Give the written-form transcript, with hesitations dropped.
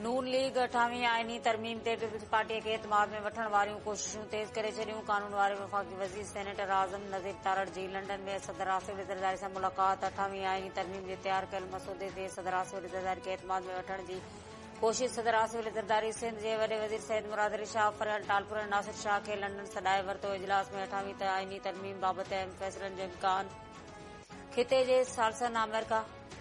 नून league 28वीं आइनी तरमीम ते पीपल्स पार्टीअ खे एतमाद में वठण वारियूं कोशिशूं तेज़ करे छॾियूं। कानून वारे वफ़ाक़ी वज़ीर सेनेटर आज़म नज़ीर तारड़ जी लंडन में सदर आसिफ अली ज़रदारी सां मुलाक़ात। 28वीं आइनी तरमीम जे तयारु कयल मसौदे ते सदर आसिफ अली ज़रदारी खे एतमाद में वठण जी कोशिश। सदर आसिफ अली ज़रदारी सिंध जे वॾे वज़ीर सैयद मुराद अली शाह फरियाल टालपुर ऐं नासिर शाह खे लंडन सॾाए वरितो। इजलास में 28वीं आइनी तरमीम बाबति अहम फ़ैसिलनि जो इम्कान। खिते जे सालसन अमेरिका